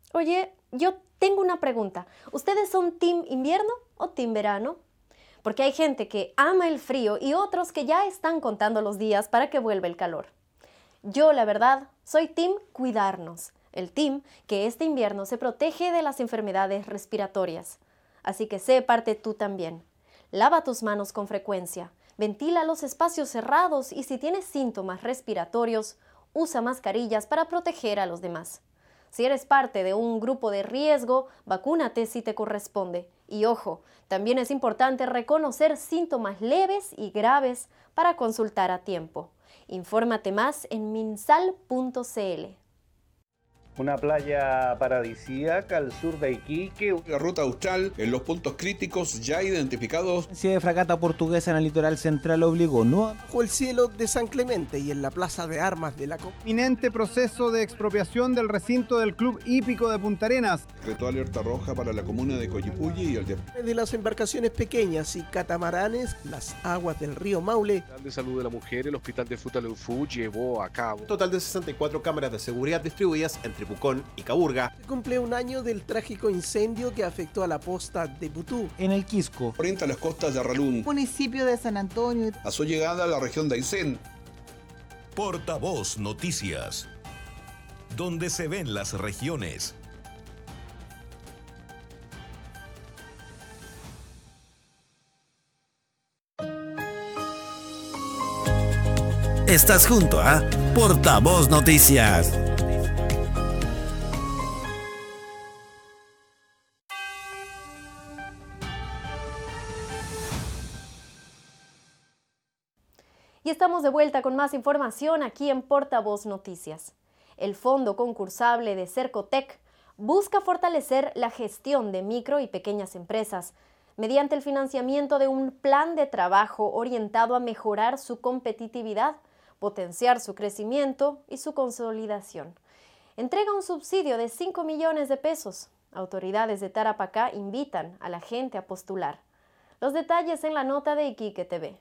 Oye, yo tengo una pregunta. ¿Ustedes son team invierno o team verano? Porque hay gente que ama el frío y otros que ya están contando los días para que vuelva el calor. Yo, la verdad, soy team cuidarnos. El team que este invierno se protege de las enfermedades respiratorias. Así que sé parte tú también. Lava tus manos con frecuencia, ventila los espacios cerrados y si tienes síntomas respiratorios, usa mascarillas para proteger a los demás. Si eres parte de un grupo de riesgo, vacúnate si te corresponde. Y ojo, también es importante reconocer síntomas leves y graves para consultar a tiempo. Infórmate más en minsal.cl. Una playa paradisíaca al sur de Iquique. La ruta austral en los puntos críticos ya identificados. La de fragata portuguesa en el litoral central obligó bajo el cielo de San Clemente y en la plaza de armas de la inminente proceso de expropiación del recinto del Club Hípico de Punta Arenas. Decretó alerta roja para la comuna de Coyipulli y el de las embarcaciones pequeñas y catamaranes, las aguas del río Maule. El Hospital de Salud de la Mujer, el Hospital de Futaleufú llevó a cabo un total de 64 cámaras de seguridad distribuidas entre Pucón y Caburga. Se cumple un año del trágico incendio que afectó a la posta de Butú. En el Quisco. Orienta las costas de Arralún. Municipio de San Antonio. A su llegada a la región de Aysén. Portavoz Noticias. Donde se ven las regiones. Estás junto a Portavoz Noticias. Y estamos de vuelta con más información aquí en Portavoz Noticias. El Fondo Concursable de Cercotec busca fortalecer la gestión de micro y pequeñas empresas mediante el financiamiento de un plan de trabajo orientado a mejorar su competitividad, potenciar su crecimiento y su consolidación. Entrega un subsidio de 5 millones de pesos. Autoridades de Tarapacá invitan a la gente a postular. Los detalles en la nota de Iquique TV.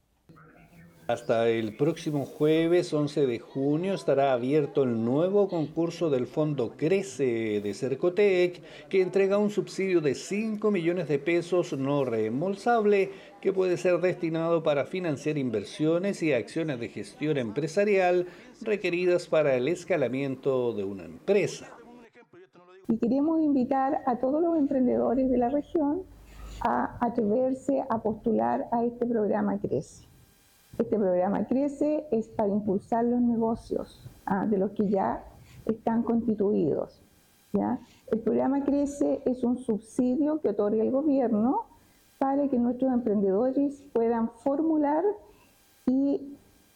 Hasta el próximo jueves 11 de junio estará abierto el nuevo concurso del Fondo Crece de Cercotec, que entrega un subsidio de 5 millones de pesos no reembolsable que puede ser destinado para financiar inversiones y acciones de gestión empresarial requeridas para el escalamiento de una empresa. Y queremos invitar a todos los emprendedores de la región a atreverse a postular a este programa Crece. Este programa Crece es para impulsar los negocios de los que ya están constituidos, ¿ya? El programa Crece es un subsidio que otorga el gobierno para que nuestros emprendedores puedan formular y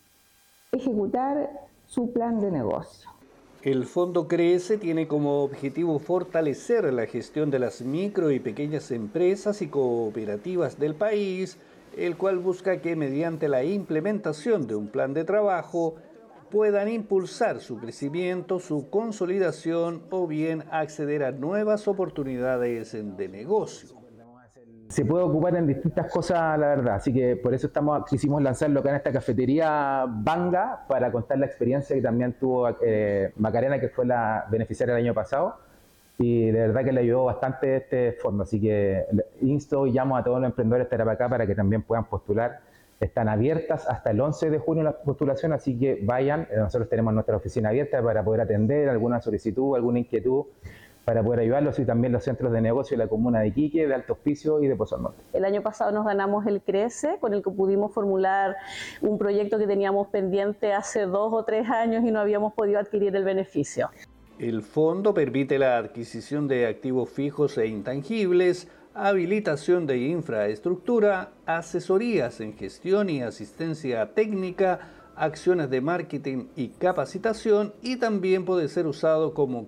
ejecutar su plan de negocio. El Fondo Crece tiene como objetivo fortalecer la gestión de las micro y pequeñas empresas y cooperativas del país, el cual busca que mediante la implementación de un plan de trabajo puedan impulsar su crecimiento, su consolidación o bien acceder a nuevas oportunidades de negocio. Se puede ocupar en distintas cosas, la verdad, así que por eso quisimos lanzarlo acá en esta cafetería Banga para contar la experiencia que también tuvo Macarena, que fue la beneficiaria el año pasado. Y de verdad que le ayudó bastante este fondo, así que insto y llamo a todos los emprendedores de Tarapacá para que también puedan postular. Están abiertas hasta el 11 de junio la postulación, así que vayan. Nosotros tenemos nuestra oficina abierta para poder atender alguna solicitud, alguna inquietud, para poder ayudarlos, y también los centros de negocio de la comuna de Iquique, de Alto Hospicio y de Pozo Norte. El año pasado nos ganamos el Crece, con el que pudimos formular un proyecto que teníamos pendiente hace 2 o 3 años y no habíamos podido adquirir el beneficio. El fondo permite la adquisición de activos fijos e intangibles, habilitación de infraestructura, asesorías en gestión y asistencia técnica, acciones de marketing y capacitación, y también puede ser usado como